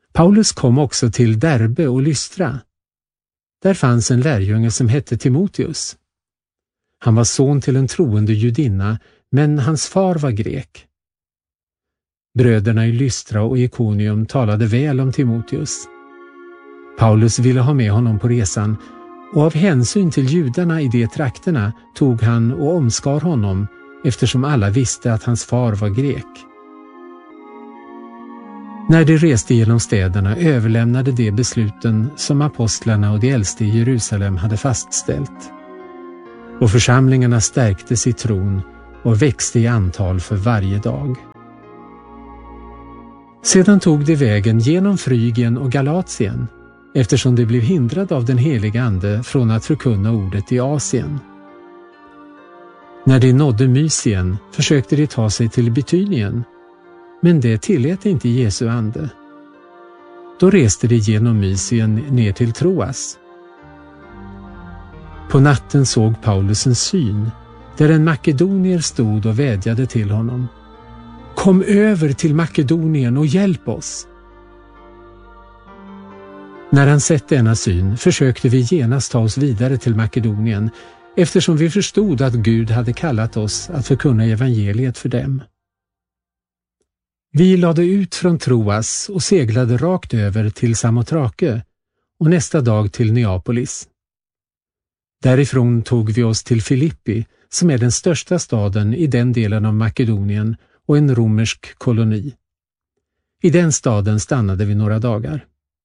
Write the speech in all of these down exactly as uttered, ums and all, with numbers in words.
Paulus kom också till Derbe och Lystra. Där fanns en lärjunge som hette Timoteus. Han var son till en troende judinna, men hans far var grek. Bröderna i Lystra och Ikonium talade väl om Timoteus. Paulus ville ha med honom på resan, och av hänsyn till judarna i de trakterna tog han och omskar honom, eftersom alla visste att hans far var grek. När de reste genom städerna överlämnade de besluten som apostlarna och de äldste i Jerusalem hade fastställt. Och församlingarna stärktes i tron och växte i antal för varje dag. Sedan tog de vägen genom Frygien och Galatien, eftersom de blev hindrade av den heliga ande från att förkunna ordet i Asien. När de nådde Mysien försökte de ta sig till Bitynien, men det tillät inte Jesu ande. Då reste de genom Mysien ner till Troas. På natten såg Paulus en syn, där en makedonier stod och vädjade till honom. Kom över till Makedonien och hjälp oss. När han sett denna syn försökte vi genast ta oss vidare till Makedonien, eftersom vi förstod att Gud hade kallat oss att förkunna evangeliet för dem. Vi lade ut från Troas och seglade rakt över till Samotrake och nästa dag till Neapolis. Därifrån tog vi oss till Filippi, som är den största staden i den delen av Makedonien och en romersk koloni. I den staden stannade vi några dagar.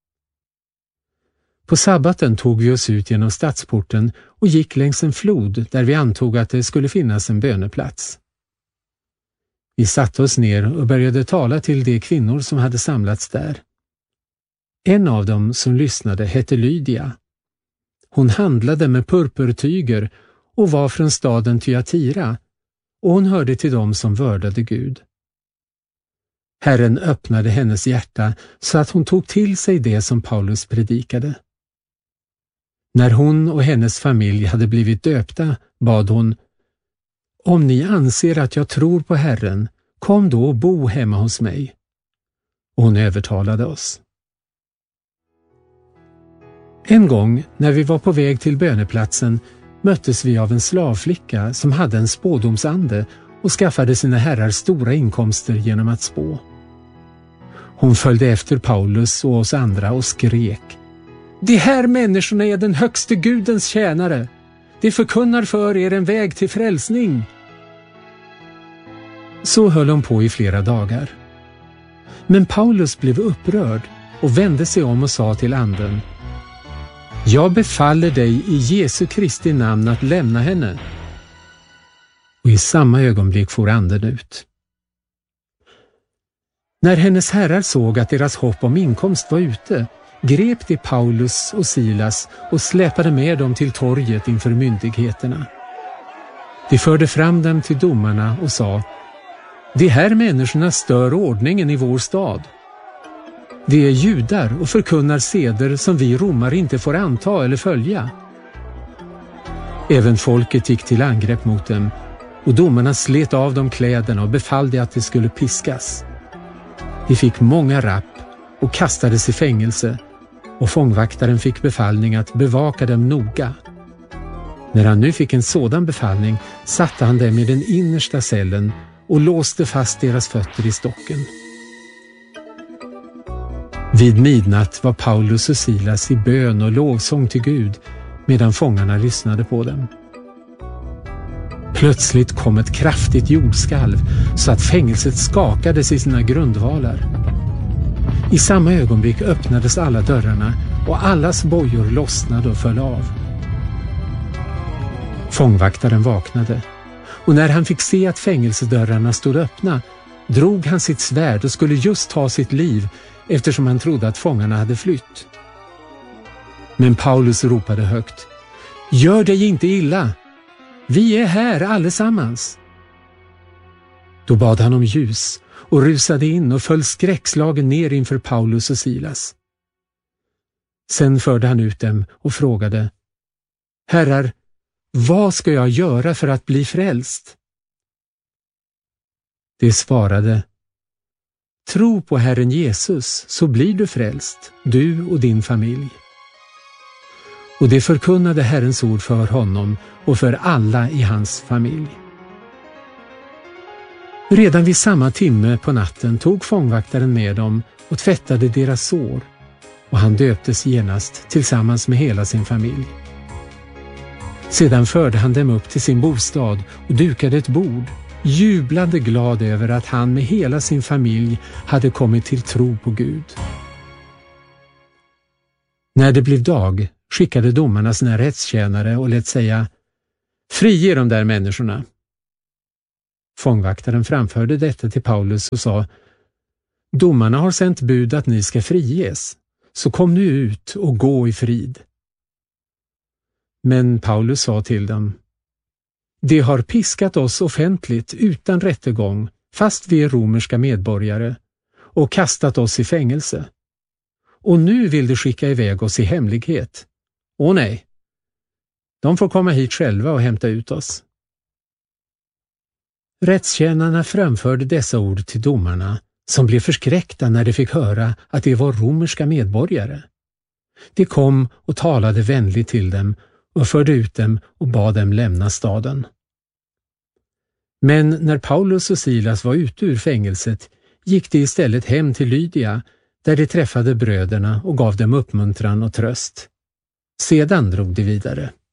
På sabbaten tog vi oss ut genom stadsporten och gick längs en flod där vi antog att det skulle finnas en böneplats. Vi satte oss ner och började tala till de kvinnor som hade samlats där. En av dem som lyssnade hette Lydia. Hon handlade med purpurtyger och var från staden Thyatira, och hon hörde till dem som vördade Gud. Herren öppnade hennes hjärta så att hon tog till sig det som Paulus predikade. När hon och hennes familj hade blivit döpta bad hon: Om ni anser att jag tror på Herren, kom då och bo hemma hos mig. Och hon övertalade oss. En gång när vi var på väg till böneplatsen möttes vi av en slavflicka som hade en spådomsande och skaffade sina herrar stora inkomster genom att spå. Hon följde efter Paulus och oss andra och skrek: De här människorna är den högste Gudens tjänare. De förkunnar för er en väg till frälsning. Så höll hon på i flera dagar. Men Paulus blev upprörd och vände sig om och sa till anden: Jag befaller dig i Jesu Kristi namn att lämna henne. Och i samma ögonblick for anden ut. När hennes herrar såg att deras hopp om inkomst var ute, grep de Paulus och Silas och släpade med dem till torget inför myndigheterna. De förde fram dem till domarna och sa: De här människorna stör ordningen i vår stad. De är judar och förkunnar seder som vi romare inte får anta eller följa. Även folket gick till angrepp mot dem, och domarna slet av dem kläderna och befallde att de skulle piskas. De fick många rapp och kastades i fängelse, och fångvaktaren fick befallning att bevaka dem noga. När han nu fick en sådan befallning satte han dem i den innersta cellen och låste fast deras fötter i stocken. Vid midnatt var Paulus och Silas i bön och lovsång till Gud medan fångarna lyssnade på dem. Plötsligt kom ett kraftigt jordskalv så att fängelset skakades i sina grundvalar. I samma ögonblick öppnades alla dörrarna och allas bojor lossnade och föll av. Fångvaktaren vaknade, och när han fick se att fängelsedörrarna stod öppna drog han sitt svärd och skulle just ta sitt liv, eftersom han trodde att fångarna hade flytt. Men Paulus ropade högt: Gör dig inte illa! Vi är här allesammans! Då bad han om ljus och rusade in och föll skräckslagen ner inför Paulus och Silas. Sen förde han ut dem och frågade: Herrar, vad ska jag göra för att bli frälst? De svarade: Tro på Herren Jesus, så blir du frälst, du och din familj. Och det förkunnade Herrens ord för honom och för alla i hans familj. Redan vid samma timme på natten tog fångvaktaren med dem och tvättade deras sår, och han döptes genast tillsammans med hela sin familj. Sedan förde han dem upp till sin bostad och dukade ett bord, jublande glad över att han med hela sin familj hade kommit till tro på Gud. När det blev dag skickade domarna sina rättstjänare och lät säga: frige de där människorna. Fångvaktaren framförde detta till Paulus och sa: domarna har sänt bud att ni ska friges, så kom nu ut och gå i frid. Men Paulus sa till dem: de har piskat oss offentligt utan rättegång, fast vi är romerska medborgare, och kastat oss i fängelse. Och nu vill de skicka iväg oss i hemlighet. Åh nej, de får komma hit själva och hämta ut oss. Rättstjänarna framförde dessa ord till domarna, som blev förskräckta när de fick höra att de var romerska medborgare. De kom och talade vänligt till dem och förde ut dem och bad dem lämna staden. Men när Paulus och Silas var ute ur fängelset gick de istället hem till Lydia, där de träffade bröderna och gav dem uppmuntran och tröst. Sedan drog de vidare.